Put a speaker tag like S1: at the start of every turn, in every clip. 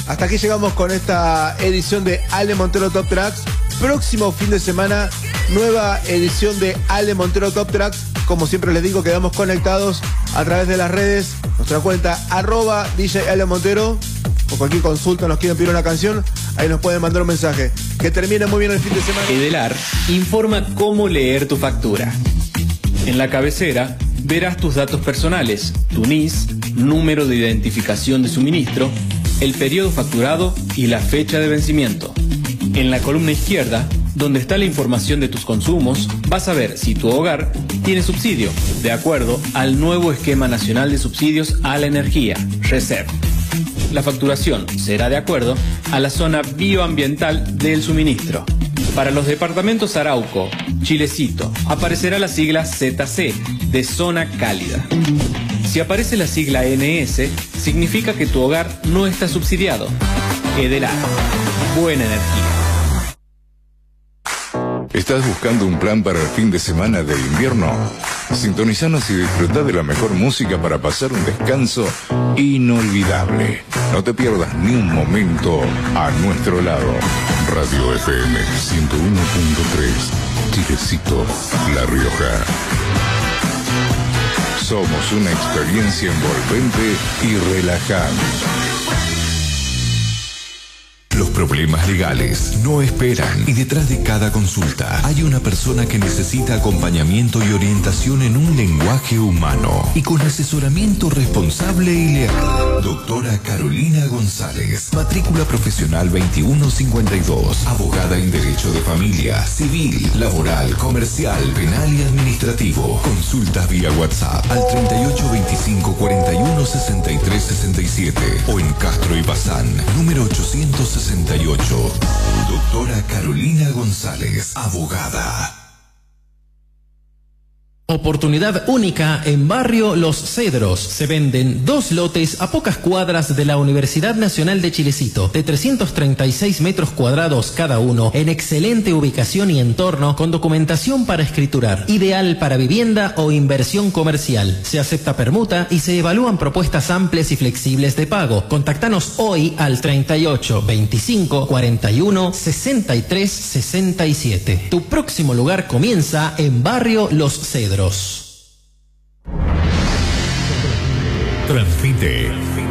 S1: hasta aquí llegamos con esta edición de Ale Montero Top Tracks. Próximo fin de semana, nueva edición de Ale Montero Top Tracks. Como siempre les digo, quedamos conectados a través de las redes, nuestra cuenta @DJ Ale Montero. Por cualquier consulta, nos quieren pedir una canción, ahí nos pueden mandar un mensaje. Que termine muy bien el fin de semana.
S2: Edelar informa cómo leer tu factura. En la cabecera verás tus datos personales, tu NIS, número de identificación de suministro, el periodo facturado y la fecha de vencimiento. En la columna izquierda, donde está la información de tus consumos, vas a ver si tu hogar tiene subsidio, de acuerdo al nuevo Esquema Nacional de Subsidios a la Energía, RESEP. La facturación será de acuerdo a la zona bioambiental del suministro. Para los departamentos Arauco, Chilecito, aparecerá la sigla ZC, de zona cálida. Si aparece la sigla NS, significa que tu hogar no está subsidiado. Edelar, buena energía.
S3: ¿Estás buscando un plan para el fin de semana de invierno? Sintonizanos y disfruta de la mejor música para pasar un descanso inolvidable. No te pierdas ni un momento a nuestro lado. Radio FM 101.3, Chilecito, La Rioja. Somos una experiencia envolvente y relajante.
S4: Los problemas legales no esperan y detrás de cada consulta hay una persona que necesita acompañamiento y orientación en un lenguaje humano y con asesoramiento responsable y leal. Doctora Carolina González, matrícula profesional 2152, abogada en Derecho de Familia, Civil, Laboral, Comercial, Penal y Administrativo. Consultas vía WhatsApp al 3825 41 63 67 o en Castro y Bazán, número 868. Doctora Carolina González, abogada.
S5: Oportunidad única en Barrio Los Cedros. Se venden 2 lotes a pocas cuadras de la Universidad Nacional de Chilecito, de 336 metros cuadrados cada uno, en excelente ubicación y entorno, con documentación para escriturar. Ideal para vivienda o inversión comercial. Se acepta permuta y se evalúan propuestas amplias y flexibles de pago. Contactanos hoy al 38 25 41 63 67. Tu próximo lugar comienza en Barrio Los Cedros.
S4: Transmite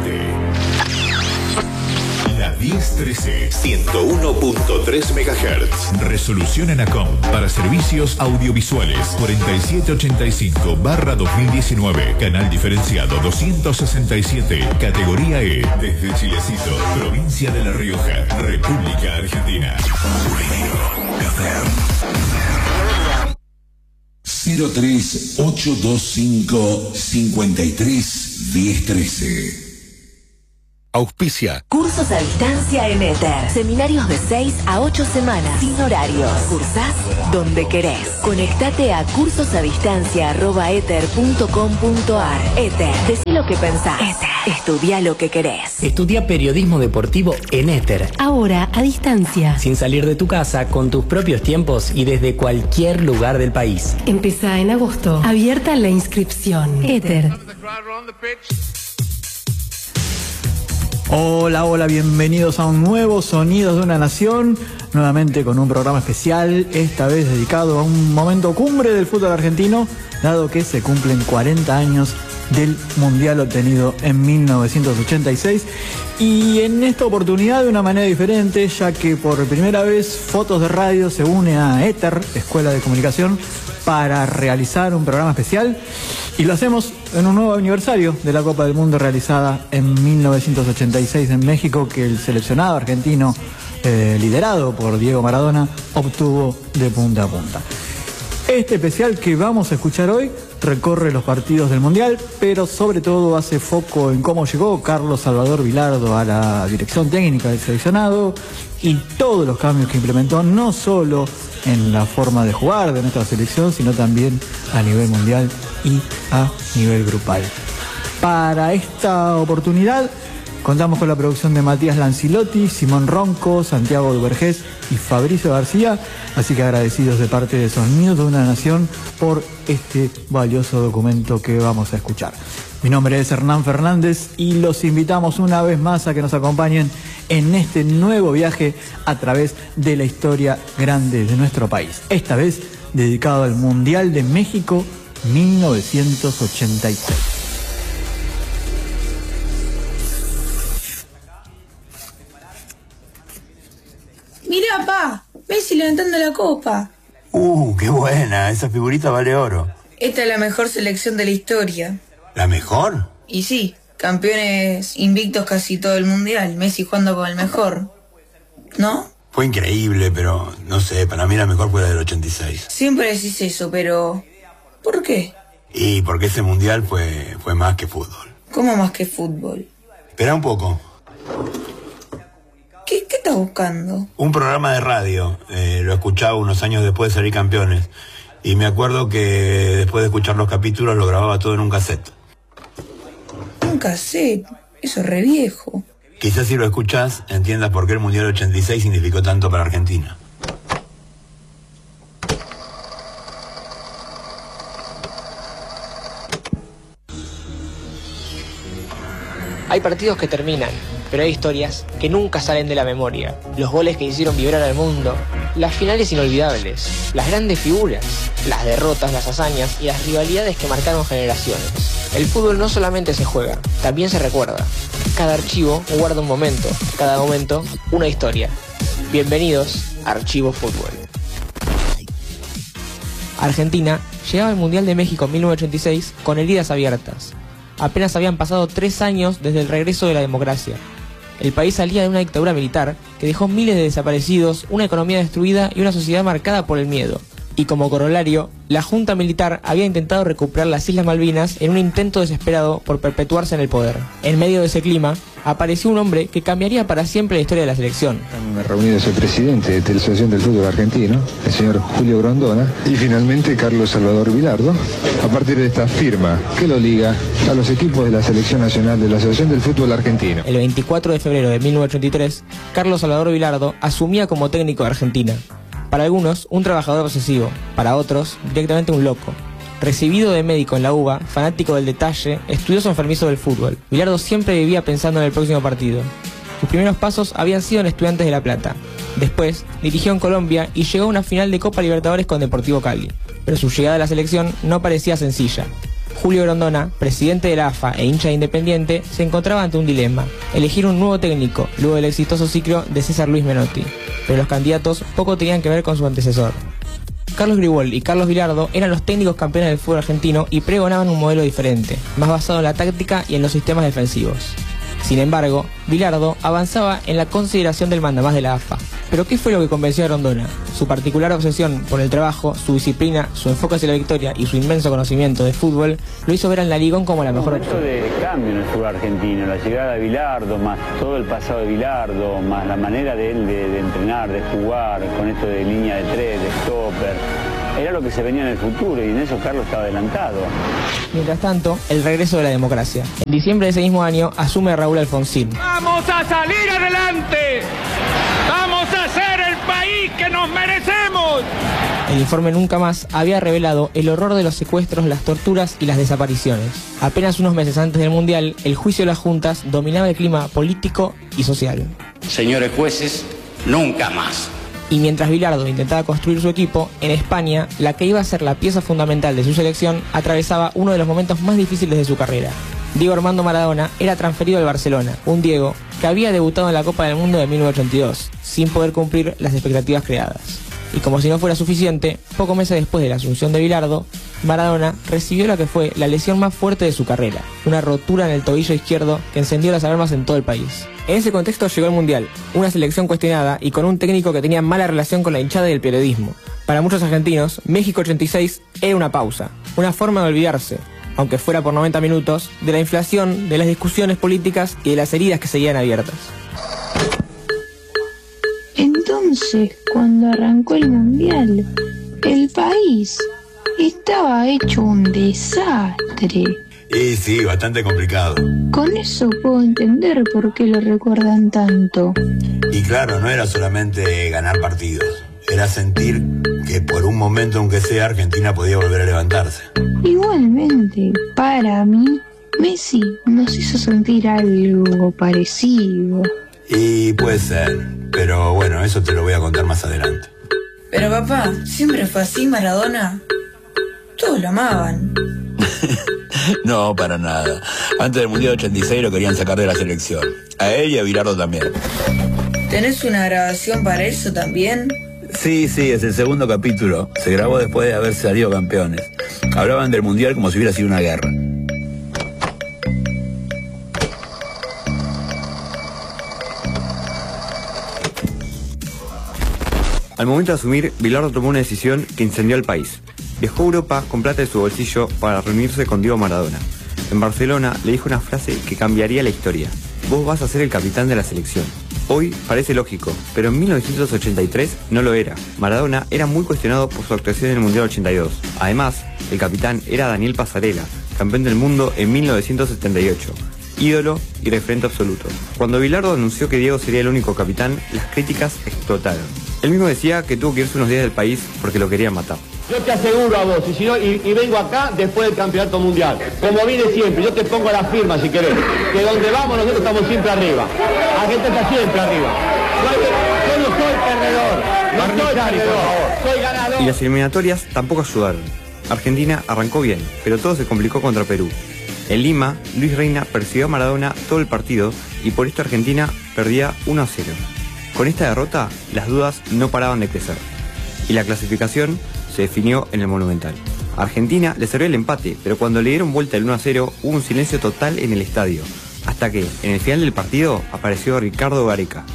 S4: la 1013 101.3 MHz. Resolución ENACOM para servicios audiovisuales 4785/2019. Canal diferenciado 267. Categoría E. Desde Chilecito, provincia de La Rioja, República Argentina. Radio FM. 03825 53 1013.
S3: Auspicia.
S6: Cursos a distancia en Éter. Seminarios de 6 a 8 semanas, sin horarios. Cursás donde querés. Conectate a cursosadistancia@ether.com.ar. Éter, decí lo que pensás. Éter. Estudia lo que querés.
S7: Estudia periodismo deportivo en Éter.
S6: Ahora a distancia.
S7: Sin salir de tu casa, con tus propios tiempos y desde cualquier lugar del país.
S6: Empieza en agosto. Abierta la inscripción. Éter.
S8: Hola, hola, bienvenidos a un nuevo Sonidos de una Nación, nuevamente con un programa especial, esta vez dedicado a un momento cumbre del fútbol argentino, dado que se cumplen 40 años del Mundial obtenido en 1986, y en esta oportunidad de una manera diferente, ya que por primera vez Fotos de Radio se une a Éter, Escuela de Comunicación, para realizar un programa especial, y lo hacemos en un nuevo aniversario de la Copa del Mundo realizada en 1986 en México, que el seleccionado argentino, liderado por Diego Maradona, obtuvo de punta a punta. Este especial que vamos a escuchar hoy recorre los partidos del Mundial, pero sobre todo hace foco en cómo llegó Carlos Salvador Vilardo a la dirección técnica del seleccionado y todos los cambios que implementó, no solo en la forma de jugar de nuestra selección, sino también a nivel mundial y a nivel grupal. Para esta oportunidad contamos con la producción de Matías Lancilotti, Simón Ronco, Santiago Duvergés y Fabricio García, así que agradecidos de parte de Sonidos de una Nación por este valioso documento que vamos a escuchar. Mi nombre es Hernán Fernández y los invitamos una vez más a que nos acompañen en este nuevo viaje a través de la historia grande de nuestro país. Esta vez dedicado al Mundial de México 1986.
S9: Mirá, pa, Messi levantando la copa.
S10: Qué buena, esa figurita vale oro.
S9: Esta es la mejor selección de la historia.
S10: ¿La mejor?
S9: Y sí, campeones invictos casi todo el mundial, Messi jugando con el mejor. ¿No?
S10: Fue increíble, pero no sé, para mí la mejor fue la del 86.
S9: Siempre decís eso, pero ¿por qué?
S10: Y porque ese mundial fue más que fútbol.
S9: ¿Cómo más que fútbol?
S10: Espera un poco.
S9: ¿Qué estás buscando?
S10: Un programa de radio, lo escuchaba unos años después de salir campeones. Y me acuerdo que después de escuchar los capítulos lo grababa todo en un cassette.
S9: ¿Un cassette? Eso es re viejo.
S10: Quizás si lo escuchás entiendas por qué el Mundial 86 significó tanto para Argentina.
S11: Hay partidos que terminan, pero hay historias que nunca salen de la memoria. Los goles que hicieron vibrar al mundo, las finales inolvidables, las grandes figuras, las derrotas, las hazañas y las rivalidades que marcaron generaciones. El fútbol no solamente se juega, también se recuerda. Cada archivo guarda un momento, cada momento una historia. Bienvenidos a Archivo Fútbol. Argentina llegaba al Mundial de México en 1986 con heridas abiertas. Apenas habían pasado 3 años desde el regreso de la democracia. El país salía de una dictadura militar que dejó miles de desaparecidos, una economía destruida y una sociedad marcada por el miedo. Y como corolario, la junta militar había intentado recuperar las Islas Malvinas en un intento desesperado por perpetuarse en el poder. En medio de ese clima, apareció un hombre que cambiaría para siempre la historia de la selección.
S12: Han reunido el presidente de la Asociación del Fútbol Argentino, el señor Julio Grondona, y finalmente Carlos Salvador Vilardo, a partir de esta firma que lo liga a los equipos de la Selección Nacional de la Asociación del Fútbol Argentino.
S11: El 24 de febrero de 1983, Carlos Salvador Vilardo asumía como técnico de Argentina. Para algunos, un trabajador obsesivo, para otros, directamente un loco. Recibido de médico en la UBA, fanático del detalle, estudioso enfermizo del fútbol, Vilardo siempre vivía pensando en el próximo partido. Sus primeros pasos habían sido en Estudiantes de La Plata. Después, dirigió en Colombia y llegó a una final de Copa Libertadores con Deportivo Cali. Pero su llegada a la selección no parecía sencilla. Julio Grondona, presidente de la AFA e hincha de Independiente, se encontraba ante un dilema: elegir un nuevo técnico, luego del exitoso ciclo de César Luis Menotti. Pero los candidatos poco tenían que ver con su antecesor. Carlos Gribol y Carlos Vilardo eran los técnicos campeones del fútbol argentino y pregonaban un modelo diferente, más basado en la táctica y en los sistemas defensivos. Sin embargo, Vilardo avanzaba en la consideración del mandamás de la AFA. ¿Pero qué fue lo que convenció a Grondona? Su particular obsesión por el trabajo, su disciplina, su enfoque hacia la victoria y su inmenso conocimiento de fútbol lo hizo ver al Naligón como la mejor opción.
S13: Un momento de cambio en el fútbol argentino, la llegada de Vilardo, más todo el pasado de Vilardo, más la manera de él de entrenar, de jugar, con esto de línea de 3, de stopper. Era lo que se venía en el futuro y en eso Carlos estaba adelantado.
S11: Mientras tanto, el regreso de la democracia. En diciembre de ese mismo año asume Raúl Alfonsín.
S14: ¡Vamos a salir adelante! ¡Vamos a ser el país que nos merecemos!
S11: El informe Nunca Más había revelado el horror de los secuestros, las torturas y las desapariciones. Apenas unos meses antes del Mundial, el juicio de las juntas dominaba el clima político y social.
S15: Señores jueces, nunca más.
S11: Y mientras Vilardo intentaba construir su equipo, en España, la que iba a ser la pieza fundamental de su selección atravesaba uno de los momentos más difíciles de su carrera. Diego Armando Maradona era transferido al Barcelona, un Diego que había debutado en la Copa del Mundo de 1982, sin poder cumplir las expectativas creadas. Y como si no fuera suficiente, pocos meses después de la asunción de Vilardo, Maradona recibió la que fue la lesión más fuerte de su carrera, una rotura en el tobillo izquierdo que encendió las alarmas en todo el país. En ese contexto llegó el Mundial, una selección cuestionada y con un técnico que tenía mala relación con la hinchada y el periodismo. Para muchos argentinos, México 86 era una pausa, una forma de olvidarse, aunque fuera por 90 minutos, de la inflación, de las discusiones políticas y de las heridas que seguían abiertas.
S16: Entonces, cuando arrancó el Mundial, el país estaba hecho un desastre.
S10: Y sí, bastante complicado.
S16: Con eso puedo entender por qué lo recuerdan tanto.
S10: Y claro, no era solamente ganar partidos, era sentir que por un momento, aunque sea, Argentina podía volver a levantarse.
S16: Igualmente, para mí, Messi nos hizo sentir algo parecido.
S10: Y puede ser, pero bueno, eso te lo voy a contar más adelante.
S9: Pero papá, ¿siempre fue así Maradona? Todos lo amaban.
S10: No, para nada. Antes del Mundial 86 lo querían sacar de la selección. A él y a Bilardo también.
S9: ¿Tenés una grabación para eso también?
S10: Sí, es el segundo capítulo. Se grabó después de haber salido campeones. Hablaban del Mundial como si hubiera sido una guerra.
S17: Al momento de asumir, Bilardo tomó una decisión que incendió el país. Viajó a Europa con plata de su bolsillo para reunirse con Diego Maradona. En Barcelona le dijo una frase que cambiaría la historia. Vos vas a ser el capitán de la selección. Hoy parece lógico, pero en 1983 no lo era. Maradona era muy cuestionado por su actuación en el Mundial 82. Además, el capitán era Daniel Passarella, campeón del mundo en 1978. Ídolo y referente absoluto. Cuando Bilardo anunció que Diego sería el único capitán, las críticas explotaron. Él mismo decía que tuvo que irse unos días del país porque lo querían matar.
S18: Yo te aseguro a vos, y vengo acá después del campeonato mundial. Como vine siempre, yo te pongo la firma si querés. Que donde vamos nosotros estamos siempre arriba. Argentina está siempre arriba. Yo no soy perdedor, soy ganador.
S17: Y las eliminatorias tampoco ayudaron. Argentina arrancó bien, pero todo se complicó contra Perú. En Lima, Luis Reina persiguió a Maradona todo el partido y por esto Argentina perdía 1-0. Con esta derrota, las dudas no paraban de crecer. Y la clasificación se definió en el Monumental. A Argentina le sirvió el empate, pero cuando le dieron vuelta el 1-0 hubo un silencio total en el estadio, hasta que, en el final del partido, apareció Ricardo Gareca.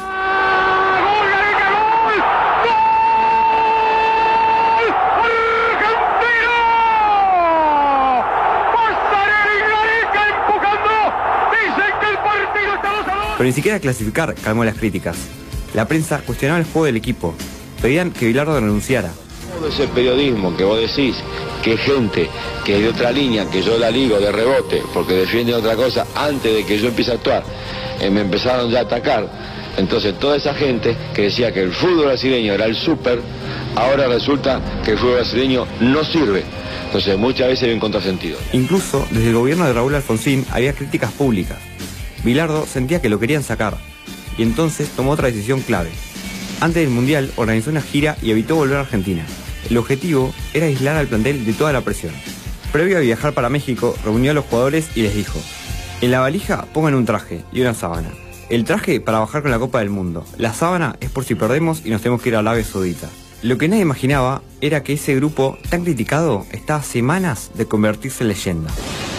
S17: Pero ni siquiera clasificar calmó las críticas. La prensa cuestionaba el juego del equipo. Pedían que Bilardo renunciara.
S19: Todo ese periodismo que vos decís, que gente que es de otra línea, que yo la ligo de rebote, porque defiende otra cosa antes de que yo empiece a actuar, me empezaron ya a atacar. Entonces toda esa gente que decía que el fútbol brasileño era el súper, ahora resulta que el fútbol brasileño no sirve. Entonces muchas veces hay un contrasentido.
S17: Incluso desde el gobierno de Raúl Alfonsín había críticas públicas. Bilardo sentía que lo querían sacar, y entonces tomó otra decisión clave. Antes del Mundial organizó una gira y evitó volver a Argentina. El objetivo era aislar al plantel de toda la presión. Previo a viajar para México, reunió a los jugadores y les dijo: en la valija pongan un traje y una sábana. El traje para bajar con la Copa del Mundo. La sábana es por si perdemos y nos tenemos que ir a Arabia Saudita. Lo que nadie imaginaba era que ese grupo tan criticado estaba a semanas de convertirse en leyenda.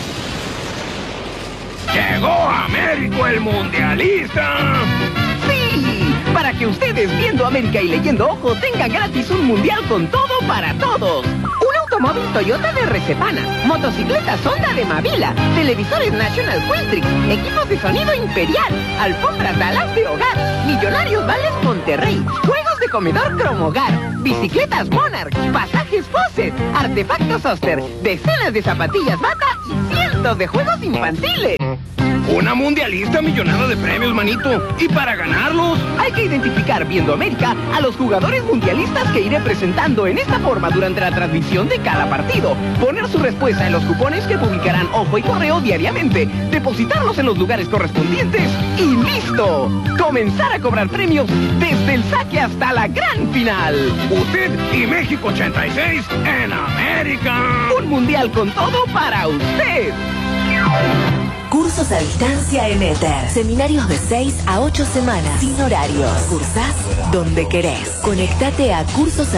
S14: ¡Llegó a Américo el mundialista!
S20: ¡Sí! Para que ustedes viendo América y leyendo Ojo tengan gratis un mundial con todo para todos. Un automóvil Toyota de Recepana, motocicletas Honda de Mavila, televisores National Quiltrix, equipos de sonido Imperial, alfombras Dallas de hogar, Millonarios Vales Monterrey, juegos de comedor Cromogar, bicicletas Monarch, pasajes Fawcett, artefactos Oster, decenas de zapatillas Bata y cientos de juegos infantiles.
S14: Una mundialista millonada de premios, manito. ¿Y para ganarlos?
S20: Hay que identificar, viendo América, a los jugadores mundialistas que iré presentando en esta forma durante la transmisión de cada partido. Poner su respuesta en los cupones que publicarán Ojo y Correo diariamente. Depositarlos en los lugares correspondientes y ¡listo! Comenzar a cobrar premios desde el saque hasta la gran final.
S14: Usted y México 86 en América.
S20: Un mundial con todo para usted.
S6: Cursos a distancia en Éter. Seminarios de 6 a 8 semanas, sin horarios. Cursás donde querés. Conectate a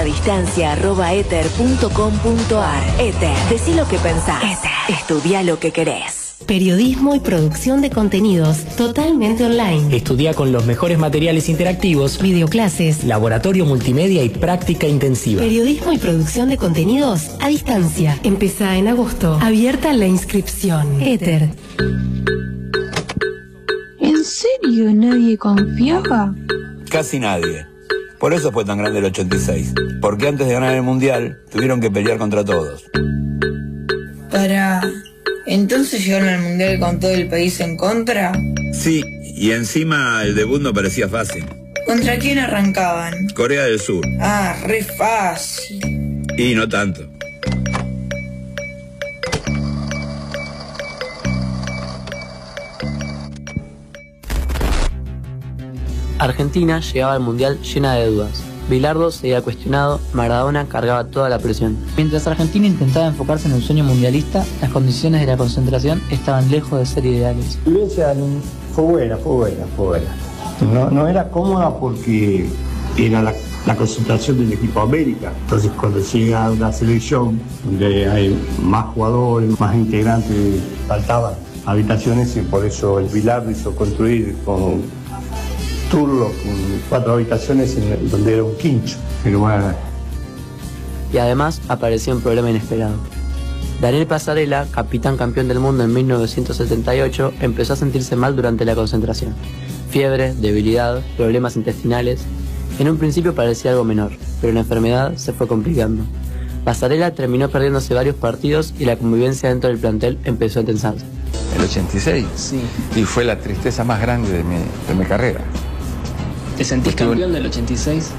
S6: cursosadistancia@eter.com.ar. Éter, decí lo que pensás. Éter, estudia lo que querés.
S21: Periodismo y producción de contenidos totalmente online.
S7: Estudia con los mejores materiales interactivos,
S21: videoclases,
S7: laboratorio multimedia y práctica intensiva.
S21: Periodismo y producción de contenidos a distancia. Empezá en agosto. Abierta la inscripción. Éter.
S16: ¿En serio nadie confiaba?
S10: Casi nadie. Por eso fue tan grande el 86. Porque antes de ganar el Mundial, tuvieron que pelear contra todos.
S9: ¿Entonces llegaron al Mundial con todo el país en contra?
S10: Sí, y encima el debut no parecía fácil.
S9: ¿Contra quién arrancaban?
S10: Corea del Sur.
S9: Ah, re fácil.
S10: Y no tanto.
S1: Argentina llegaba al Mundial llena de dudas. Bilardo seguía cuestionado, Maradona cargaba toda la presión.
S22: Mientras Argentina intentaba enfocarse en el sueño mundialista, las condiciones de la concentración estaban lejos de ser ideales.
S23: La vivencia fue buena. No era cómoda porque era la concentración del equipo América. Entonces cuando llega una selección donde hay más jugadores, más integrantes, faltaban habitaciones y por eso el Bilardo hizo construir con Turlo, con 4 habitaciones donde era un quincho. Pero bueno.
S1: Y además apareció un problema inesperado. Daniel Passarella, capitán campeón del mundo en 1978, empezó a sentirse mal durante la concentración. Fiebre, debilidad, problemas intestinales. En un principio parecía algo menor, pero la enfermedad se fue complicando. Passarella terminó perdiéndose varios partidos y la convivencia dentro del plantel empezó a tensarse.
S24: El 86, sí. Y fue la tristeza más grande de mi carrera.
S25: ¿Te sentís campeón del 86?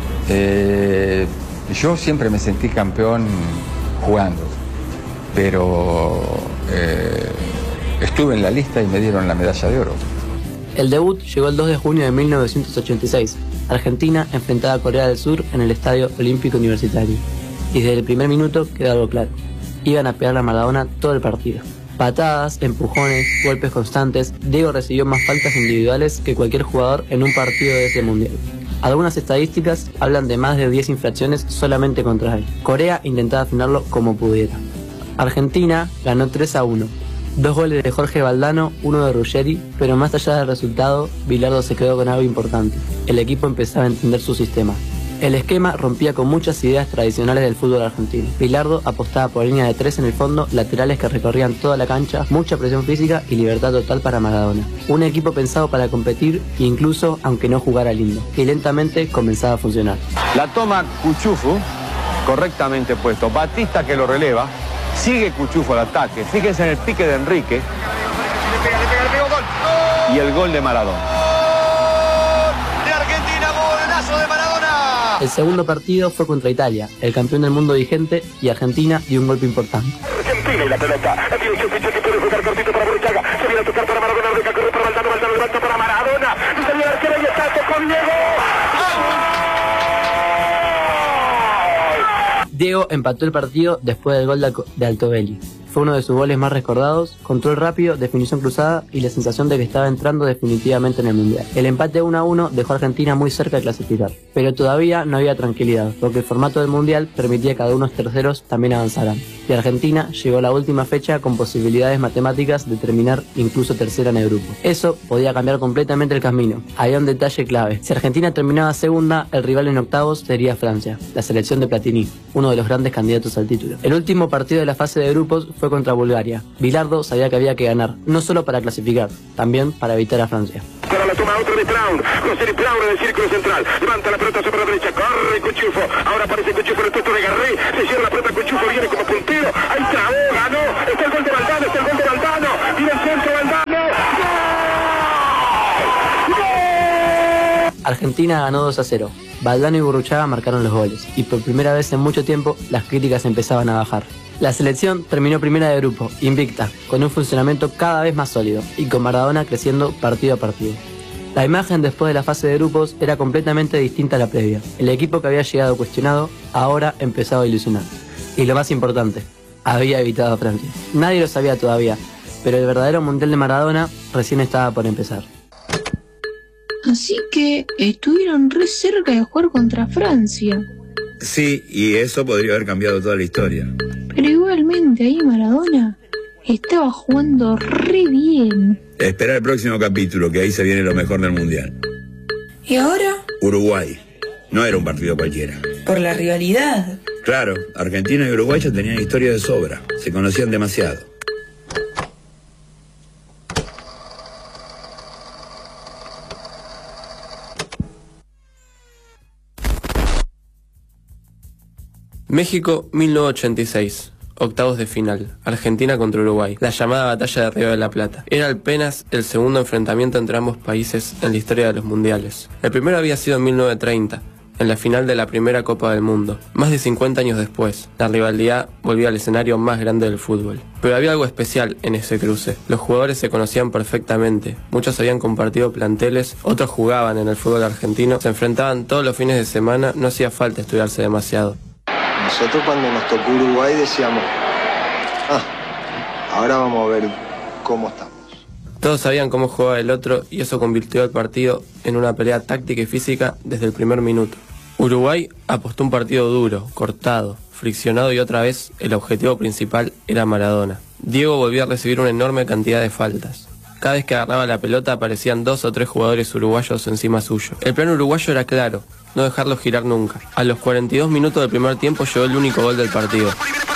S24: Yo siempre me sentí campeón jugando, pero estuve en la lista y me dieron la medalla de oro.
S1: El debut llegó el 2 de junio de 1986. Argentina enfrentaba a Corea del Sur en el Estadio Olímpico Universitario. Y desde el primer minuto quedó algo claro. Iban a pegarle a Maradona todo el partido. Patadas, empujones, golpes constantes. Diego recibió más faltas individuales que cualquier jugador en un partido de ese mundial. Algunas estadísticas hablan de más de 10 infracciones solamente contra él. Corea intentaba frenarlo como pudiera. Argentina ganó 3-1. 2 goles de Jorge Valdano, 1 de Ruggeri, pero más allá del resultado, Bilardo se quedó con algo importante. El equipo empezaba a entender su sistema. El esquema rompía con muchas ideas tradicionales del fútbol argentino. Bilardo apostaba por línea de 3 en el fondo, laterales que recorrían toda la cancha, mucha presión física y libertad total para Maradona. Un equipo pensado para competir, incluso aunque no jugara lindo. Y lentamente comenzaba a funcionar.
S18: La toma Cuchufo, correctamente puesto. Batista que lo releva. Sigue Cuchufo al ataque. Fíjense en el pique de Enrique. Y el gol de Maradona.
S26: ¡De Argentina, golazo de Maradona!
S1: El segundo partido fue contra Italia, el campeón del mundo vigente, y Argentina dio un golpe importante.
S26: Argentina y la pelota. Tiene Chupicho que puede jugar cortito para Burruchaga. Se viene a tocar para Maradona. Rica corre para Valdano. Valdano levanta para Maradona. Y se viene el arquero y está con Diego.
S1: Diego empató el partido después del gol de Altobelli. Fue uno de sus goles más recordados, control rápido, definición cruzada y la sensación de que estaba entrando definitivamente en el Mundial. El empate 1-1 dejó a Argentina muy cerca de clasificar, pero todavía no había tranquilidad, porque el formato del Mundial permitía que algunos terceros también avanzaran. Y Argentina llegó a la última fecha con posibilidades matemáticas de terminar incluso tercera en el grupo. Eso podía cambiar completamente el camino. Había un detalle clave. Si Argentina terminaba segunda, el rival en octavos sería Francia, la selección de Platini, uno de los grandes candidatos al título. El último partido de la fase de grupos fue contra Bulgaria. Bilardo sabía que había que ganar, no solo para clasificar, también para evitar a Francia.
S26: Para la toma otro de Brown, José Brown en el círculo central, levanta la pelota sobre la derecha, corre Cuchufo, ahora aparece Cuchufo en el puesto de Garré, se cierra la pelota, Cuchufo viene como puntero, ahí trabó, ganó, está el gol de Valdano, está el gol de Valdano, viene el centro Valdano, ¡gol!
S1: Argentina ganó 2-0. Valdano y Burruchaga marcaron los goles, y por primera vez en mucho tiempo las críticas empezaban a bajar. La selección terminó primera de grupo, invicta, con un funcionamiento cada vez más sólido y con Maradona creciendo partido a partido. La imagen después de la fase de grupos era completamente distinta a la previa. El equipo que había llegado cuestionado ahora empezaba a ilusionar. Y lo más importante, había evitado a Francia. Nadie lo sabía todavía, pero el verdadero Mundial de Maradona recién estaba por empezar.
S16: Así que estuvieron re cerca de jugar contra Francia.
S27: Sí, y eso podría haber cambiado toda la historia.
S16: Pero igualmente ahí Maradona estaba jugando re bien.
S27: Espera el próximo capítulo, que ahí se viene lo mejor del Mundial.
S9: ¿Y ahora?
S27: Uruguay. No era un partido cualquiera.
S9: Por la rivalidad.
S27: Claro, Argentina y Uruguay ya tenían historia de sobra. Se conocían demasiado.
S28: México 1986, octavos de final, Argentina contra Uruguay, la llamada batalla de Río de la Plata. Era apenas el segundo enfrentamiento entre ambos países en la historia de los mundiales. El primero había sido en 1930, en la final de la primera Copa del Mundo. Más de 50 años después, la rivalidad volvió al escenario más grande del fútbol. Pero había algo especial en ese cruce. Los jugadores se conocían perfectamente, muchos habían compartido planteles, otros jugaban en el fútbol argentino, se enfrentaban todos los fines de semana, no hacía falta estudiarse demasiado.
S2: Nosotros cuando nos tocó Uruguay decíamos, ahora vamos a ver cómo estamos.
S28: Todos sabían cómo jugaba el otro y eso convirtió el partido en una pelea táctica y física desde el primer minuto. Uruguay apostó un partido duro, cortado, friccionado y otra vez el objetivo principal era Maradona. Diego volvió a recibir una enorme cantidad de faltas. Cada vez que agarraba la pelota aparecían 2 o 3 jugadores uruguayos encima suyo. El plan uruguayo era claro, no dejarlo girar nunca. A los 42 minutos del primer tiempo llegó el único gol del partido.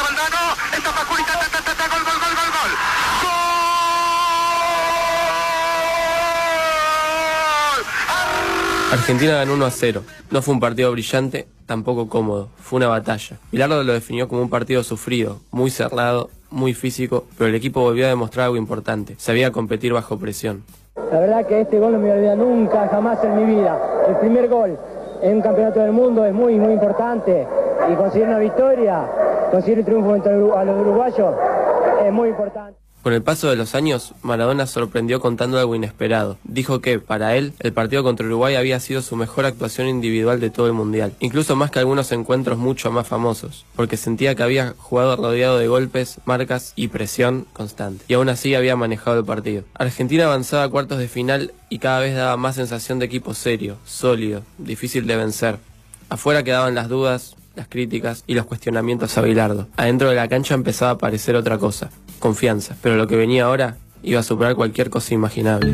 S28: Argentina ganó 1-0. No fue un partido brillante, tampoco cómodo. Fue una batalla. Bilardo lo definió como un partido sufrido, muy cerrado, muy físico, pero el equipo volvió a demostrar algo importante. Sabía competir bajo presión.
S3: La verdad que este gol no me voy a olvidar nunca, jamás en mi vida. El primer gol en un campeonato del mundo es muy importante. Y conseguir una victoria, conseguir un triunfo a los uruguayos es muy importante.
S28: Con el paso de los años, Maradona sorprendió contando algo inesperado. Dijo que, para él, el partido contra Uruguay había sido su mejor actuación individual de todo el Mundial, incluso más que algunos encuentros mucho más famosos, porque sentía que había jugado rodeado de golpes, marcas y presión constante, y aún así había manejado el partido. Argentina avanzaba a cuartos de final y cada vez daba más sensación de equipo serio, sólido, difícil de vencer. Afuera quedaban las dudas, las críticas y los cuestionamientos a Bilardo. Adentro de la cancha empezaba a aparecer otra cosa, confianza, pero lo que venía ahora iba a superar cualquier cosa imaginable.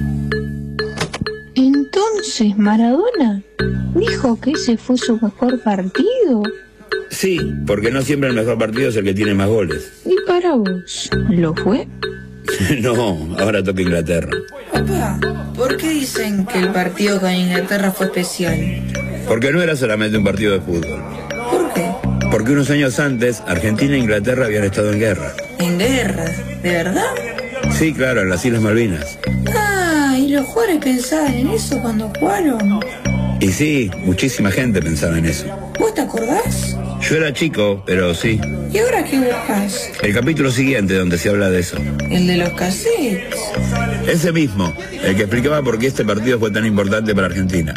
S16: Entonces, Maradona dijo que ese fue su mejor partido.
S27: Sí, porque no siempre el mejor partido es el que tiene más goles.
S16: ¿Y para vos, lo fue?
S27: No, ahora toca Inglaterra.
S9: Papá, ¿por qué dicen que el partido con Inglaterra fue especial?
S27: Porque no era solamente un partido de fútbol.
S9: ¿Por qué?
S27: Porque unos años antes, Argentina e Inglaterra habían estado en guerra.
S9: ¿En guerra? ¿De verdad?
S27: Sí, claro, en las Islas Malvinas.
S9: Ah, ¿y los jugadores pensaban en eso cuando jugaron?
S27: Y sí, muchísima gente pensaba en eso.
S9: ¿Vos te acordás?
S27: Yo era chico, pero sí.
S9: ¿Y ahora qué buscas?
S27: El capítulo siguiente donde se habla de eso.
S9: ¿El de los cassettes?
S27: Ese mismo, el que explicaba por qué este partido fue tan importante para Argentina.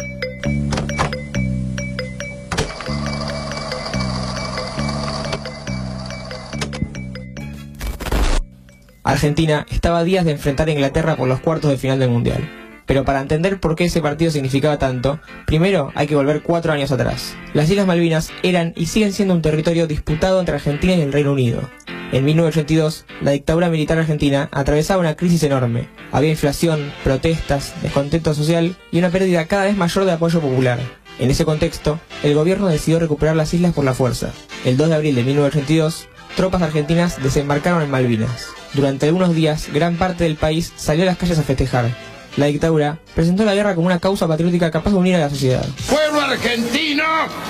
S11: Argentina estaba a días de enfrentar a Inglaterra por los cuartos de final del Mundial. Pero para entender por qué ese partido significaba tanto, primero hay que volver 4 años atrás. Las Islas Malvinas eran y siguen siendo un territorio disputado entre Argentina y el Reino Unido. En 1982, la dictadura militar argentina atravesaba una crisis enorme. Había inflación, protestas, descontento social y una pérdida cada vez mayor de apoyo popular. En ese contexto, el gobierno decidió recuperar las islas por la fuerza. El 2 de abril de 1982, tropas argentinas desembarcaron en Malvinas. Durante algunos días, gran parte del país salió a las calles a festejar. La dictadura presentó la guerra como una causa patriótica capaz de unir a la sociedad.
S14: Pueblo argentino,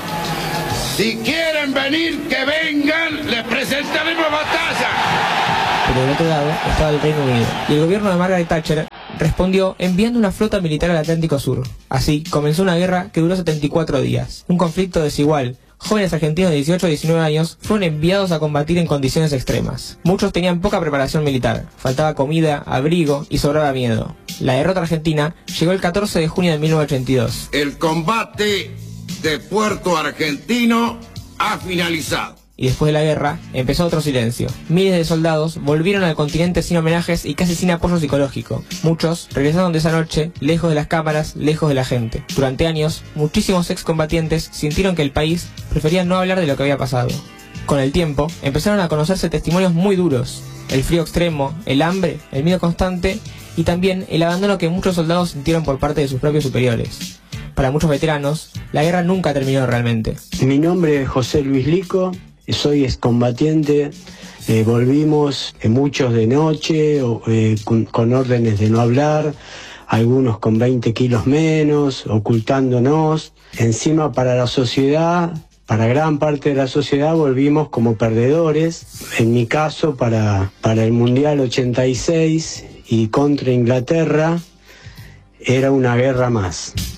S14: si quieren venir, que vengan, les presentaremos batalla.
S11: Pero del otro lado estaba el Reino Unido, y el gobierno de Margaret Thatcher respondió enviando una flota militar al Atlántico Sur. Así comenzó una guerra que duró 74 días, un conflicto desigual. Jóvenes argentinos de 18 a 19 años fueron enviados a combatir en condiciones extremas. Muchos tenían poca preparación militar, faltaba comida, abrigo y sobraba miedo. La derrota argentina llegó el 14 de junio de 1982.
S14: El combate de Puerto Argentino ha finalizado.
S11: Y después de la guerra, empezó otro silencio. Miles de soldados volvieron al continente sin homenajes y casi sin apoyo psicológico. Muchos regresaron de esa noche, lejos de las cámaras, lejos de la gente. Durante años, muchísimos excombatientes sintieron que el país prefería no hablar de lo que había pasado. Con el tiempo, empezaron a conocerse testimonios muy duros. El frío extremo, el hambre, el miedo constante y también el abandono que muchos soldados sintieron por parte de sus propios superiores. Para muchos veteranos, la guerra nunca terminó realmente.
S23: Mi nombre es José Luis Lico. Soy excombatiente, volvimos muchos de noche, con órdenes de no hablar, algunos con 20 kilos menos, ocultándonos. Encima para la sociedad, para gran parte de la sociedad, volvimos como perdedores. En mi caso, para el Mundial 86 y contra Inglaterra, era una guerra más.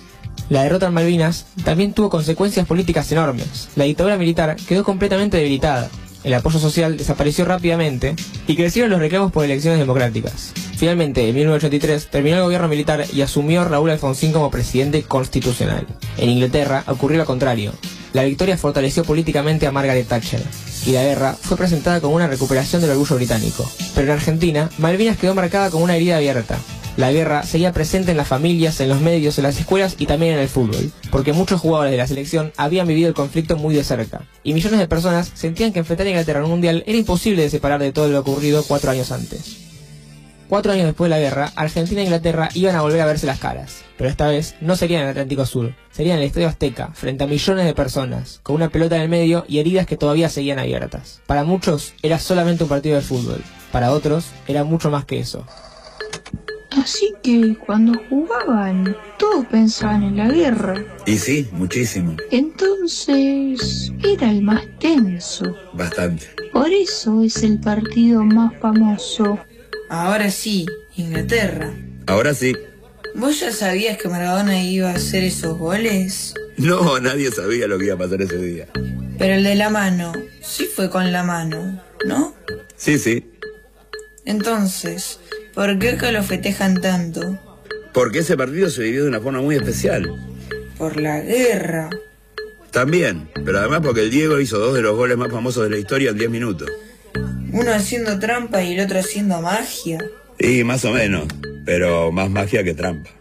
S11: La derrota en Malvinas también tuvo consecuencias políticas enormes. La dictadura militar quedó completamente debilitada. El apoyo social desapareció rápidamente y crecieron los reclamos por elecciones democráticas. Finalmente, en 1983 terminó el gobierno militar y asumió Raúl Alfonsín como presidente constitucional. En Inglaterra ocurrió lo contrario. La victoria fortaleció políticamente a Margaret Thatcher y la guerra fue presentada como una recuperación del orgullo británico. Pero en Argentina, Malvinas quedó marcada como una herida abierta. La guerra seguía presente en las familias, en los medios, en las escuelas y también en el fútbol, porque muchos jugadores de la selección habían vivido el conflicto muy de cerca, y millones de personas sentían que enfrentar a Inglaterra en un mundial era imposible de separar de todo lo ocurrido 4 años antes. 4 años después de la guerra, Argentina e Inglaterra iban a volver a verse las caras, pero esta vez no sería en el Atlántico Sur, sería en el Estadio Azteca, frente a millones de personas, con una pelota en el medio y heridas que todavía seguían abiertas. Para muchos era solamente un partido de fútbol, para otros era mucho más que eso.
S16: Así que cuando jugaban, todos pensaban en la guerra.
S27: Y sí, muchísimo.
S16: Entonces, era el más tenso.
S27: Bastante.
S16: Por eso es el partido más famoso.
S9: Ahora sí, Inglaterra.
S27: Ahora sí.
S9: ¿Vos ya sabías que Maradona iba a hacer esos goles?
S27: No, nadie sabía lo que iba a pasar ese día.
S9: Pero el de la mano, sí fue con la mano, ¿no?
S27: Sí, sí.
S9: Entonces, ¿por qué que lo festejan tanto?
S27: Porque ese partido se vivió de una forma muy especial.
S9: Por la guerra.
S27: También, pero además porque el Diego hizo 2 de los goles más famosos de la historia en 10 minutos.
S9: Uno haciendo trampa y el otro haciendo magia.
S27: Y más o menos, pero más magia que trampa.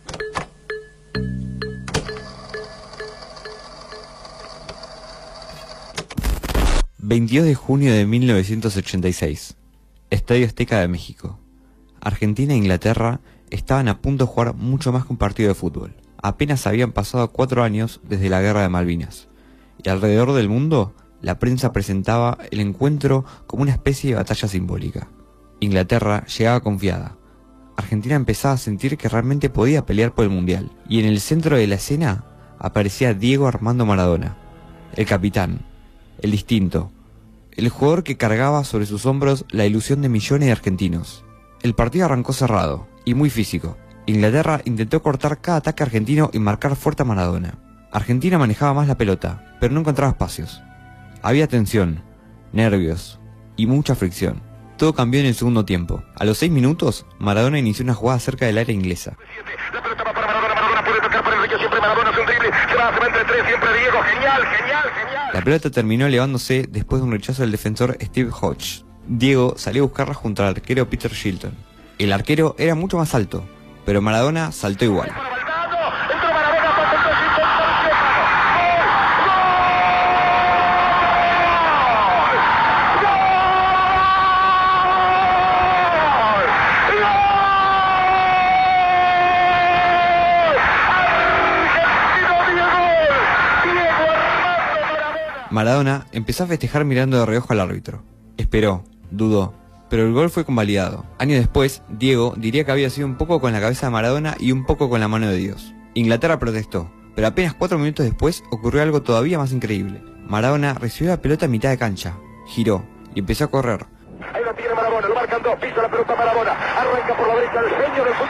S4: ...22 de junio de 1986... Estadio Azteca de México. Argentina e Inglaterra estaban a punto de jugar mucho más que un partido de fútbol. Apenas habían pasado 4 años desde la Guerra de Malvinas. Y alrededor del mundo, la prensa presentaba el encuentro como una especie de batalla simbólica. Inglaterra llegaba confiada. Argentina empezaba a sentir que realmente podía pelear por el Mundial. Y en el centro de la escena aparecía Diego Armando Maradona, el capitán, el distinto, el jugador que cargaba sobre sus hombros la ilusión de millones de argentinos. El partido arrancó cerrado y muy físico. Inglaterra intentó cortar cada ataque argentino y marcar fuerte a Maradona. Argentina manejaba más la pelota, pero no encontraba espacios. Había tensión, nervios y mucha fricción. Todo cambió en el segundo tiempo. A los 6 minutos, Maradona inició una jugada cerca del área inglesa.
S26: La pelota va para Maradona puede tocar por el río, siempre Maradona es un drible, se va entre 3, siempre Diego, genial.
S4: La pelota terminó elevándose después de un rechazo del defensor Steve Hodge. Diego salió a buscarla junto al arquero Peter Shilton. El arquero era mucho más alto, pero Maradona saltó igual. Maradona empezó a festejar mirando de reojo al árbitro. Esperó, dudó, pero el gol fue convalidado. Años después, Diego diría que había sido un poco con la cabeza de Maradona y un poco con la mano de Dios. Inglaterra protestó, pero apenas 4 minutos después ocurrió algo todavía más increíble. Maradona recibió la pelota a mitad de cancha, giró y empezó a correr.
S26: Ahí lo tiene Maradona, lo marcan 2, pisa la pelota Maradona, arranca por la derecha el genio del fútbol.